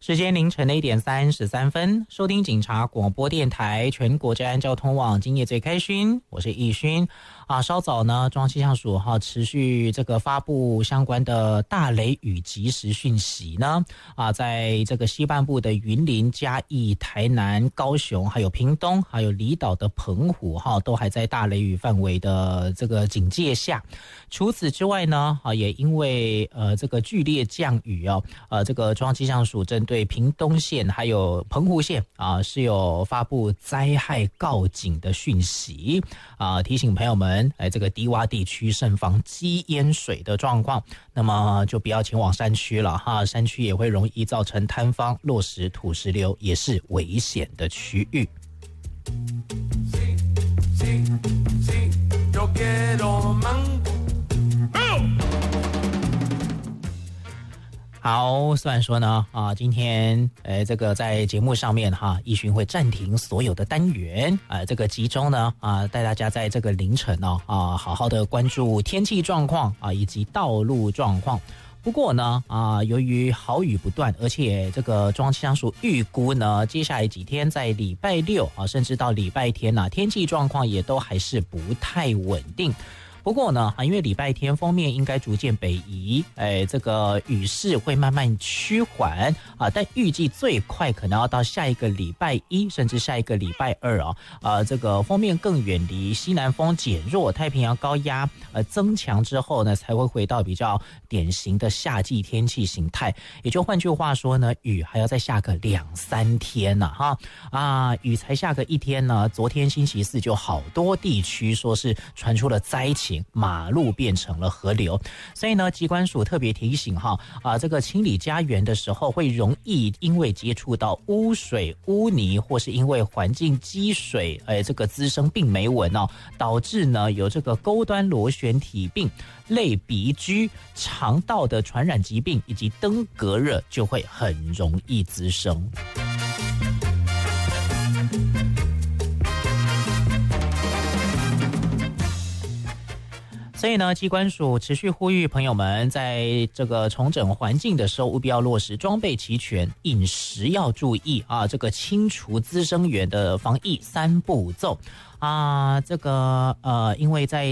时间凌晨的1:33，收听警察广播电台全国治安交通网，今夜最开心，我是易勋啊。稍早呢，中央气象署持续这个发布相关的大雷雨即时讯息呢在这个西半部的云林、嘉义、台南、高雄，还有屏东，还有离岛的澎湖都还在大雷雨范围的这个警戒下。除此之外呢也因为这个剧烈降雨这个中央气象署针对屏东县还有澎湖县是有发布灾害告警的讯息提醒朋友们这个低洼地区慎防积淹水的状况，那么就不要前往山区了山区也会容易造成坍方、落石、土石流，也是危险的区域。好，虽然说呢今天这个在节目上面易勋会暂停所有的单元这个集中呢带大家在这个凌晨好好的关注天气状况以及道路状况。不过呢由于豪雨不断，而且这个中央气象署预估呢接下来几天在礼拜六甚至到礼拜天天气状况也都还是不太稳定。不过呢因为礼拜天锋面应该逐渐北移这个雨势会慢慢趋缓但预计最快可能要到下一个礼拜一甚至下一个礼拜二这个锋面更远离，西南风减弱，太平洋高压增强之后呢才会回到比较典型的夏季天气形态。也就换句话说呢，雨还要再下个2-3天雨才下个1天呢，昨天星期四就好多地区说是传出了灾情，马路变成了河流。所以呢疾管署特别提醒这个清理家园的时候会容易因为接触到污水、污泥，或是因为环境积水这个滋生病媒蚊导致呢有这个钩端螺旋体病、类鼻疽、肠道的传染疾病以及登革热就会很容易滋生。所以呢疾管署持续呼吁朋友们在这个重整环境的时候务必要落实装备齐全，饮食要注意这个清除滋生源的防疫3步骤这个因为在